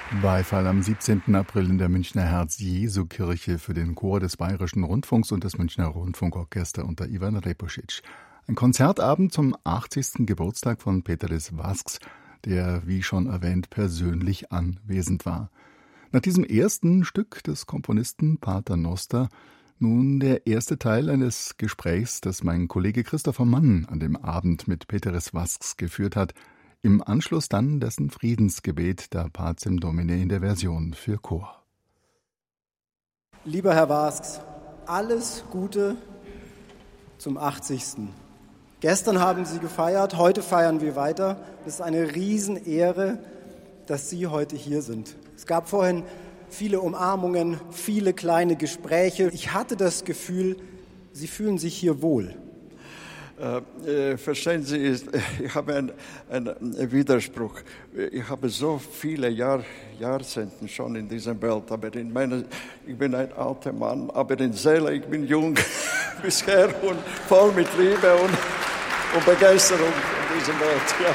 Beifall am 17. April in der Münchner Herz-Jesu-Kirche für den Chor des Bayerischen Rundfunks und das Münchner Rundfunkorchester unter Ivan Repusic. Ein Konzertabend zum 80. Geburtstag von Peteris Vasks, der, wie schon erwähnt, persönlich anwesend war. Nach diesem ersten Stück des Komponisten Pater Noster nun der erste Teil eines Gesprächs, das mein Kollege Christopher Mann an dem Abend mit Peteris Vasks geführt hat. Im Anschluss dann dessen Friedensgebet, da Pacem Domine in der Version für Chor. Lieber Herr Vasks, alles Gute zum 80. Gestern haben Sie gefeiert, heute feiern wir weiter. Es ist eine Riesenehre, dass Sie heute hier sind. Es gab vorhin viele Umarmungen, viele kleine Gespräche. Ich hatte das Gefühl, Sie fühlen sich hier wohl. Verstehen Sie, ich habe einen Widerspruch. Ich habe so viele Jahrzehnte schon in dieser Welt, aber ich bin ein alter Mann, aber in Seele, ich bin jung bisher und voll mit Liebe und Begeisterung in dieser Welt. Ja.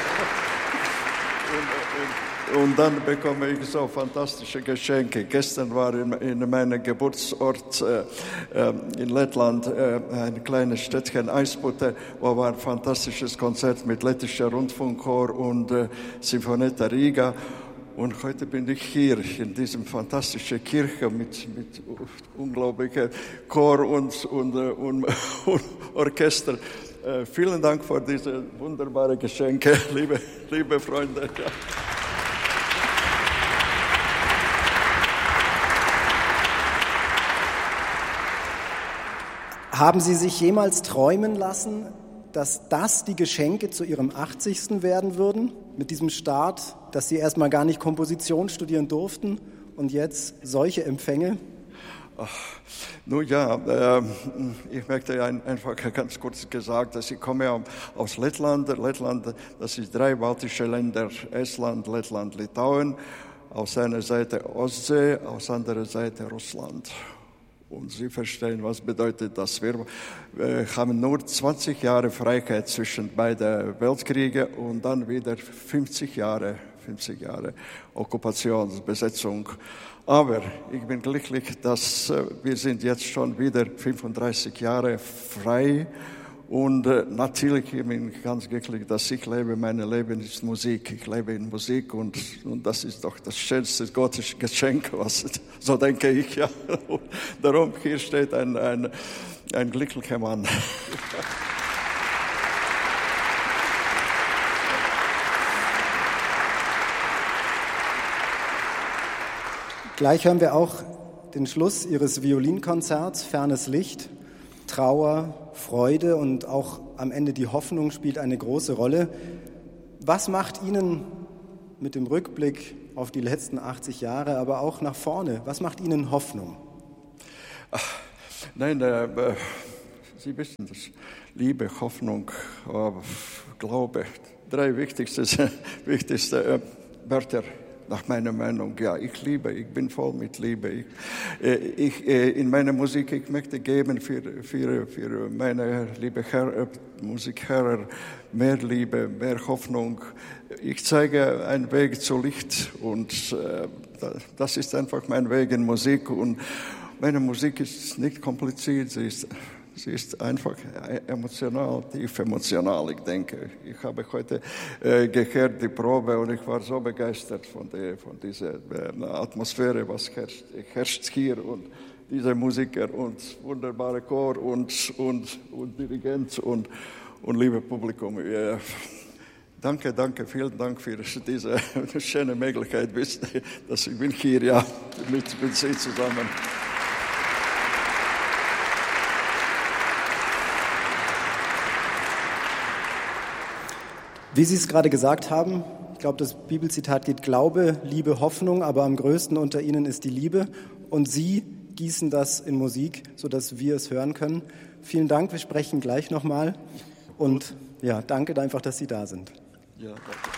Und dann bekomme ich so fantastische Geschenke. Gestern war in meinem Geburtsort in Lettland ein kleines Städtchen Eisputte, wo war ein fantastisches Konzert mit lettischer Rundfunkchor und Sinfonietta Riga. Und heute bin ich hier in diesem fantastischen Kirche mit unglaublichem Chor und Orchester. Vielen Dank für diese wunderbaren Geschenke, liebe Freunde. Ja. Haben Sie sich jemals träumen lassen, dass das die Geschenke zu Ihrem 80. werden würden? Mit diesem Start, dass Sie erstmal gar nicht Komposition studieren durften und jetzt solche Empfänge? Nun ja, ich möchte einfach ganz kurz gesagt, dass ich komme aus Lettland. Lettland, das ist 3 baltische Länder, Estland, Lettland, Litauen. Auf einer Seite Ostsee, auf der anderen Seite Russland. Und Sie verstehen, was bedeutet das. Wir haben nur 20 Jahre Freiheit zwischen beiden Weltkriegen und dann wieder 50 Jahre Okkupation, Besetzung. Aber ich bin glücklich, dass wir sind jetzt schon wieder 35 Jahre frei. Und natürlich bin ich ganz glücklich, dass ich lebe. Mein Leben ist Musik. Ich lebe in Musik und das ist doch das schönste gottesche Geschenk, so denke ich. Ja. Und darum hier steht ein glücklicher Mann. Gleich hören wir auch den Schluss Ihres Violinkonzerts, Fernes Licht. Trauer, Freude und auch am Ende die Hoffnung spielt eine große Rolle. Was macht Ihnen mit dem Rückblick auf die letzten 80 Jahre, aber auch nach vorne, was macht Ihnen Hoffnung? Nein, Sie wissen das. Liebe, Hoffnung, Glaube, 3 wichtigste Wörter. Nach meiner Meinung, ja, ich bin voll mit Liebe. In meiner Musik, ich möchte geben für meine liebe Musikherren mehr Liebe, mehr Hoffnung. Ich zeige einen Weg zu Licht und das ist einfach mein Weg in Musik. Und meine Musik ist nicht kompliziert, sie ist einfach emotional, tief emotional, ich denke. Ich habe heute gehört die Probe und ich war so begeistert von dieser Atmosphäre, was herrscht hier und diese Musiker und wunderbare Chor und Dirigent und liebe Publikum. Danke, vielen Dank für diese schöne Möglichkeit, dass ich bin hier ja mit Sie zusammen. Wie Sie es gerade gesagt haben, ich glaube, das Bibelzitat geht Glaube, Liebe, Hoffnung, aber am größten unter ihnen ist die Liebe. Und Sie gießen das in Musik, sodass wir es hören können. Vielen Dank, wir sprechen gleich nochmal. Und ja, danke einfach, dass Sie da sind. Ja, danke.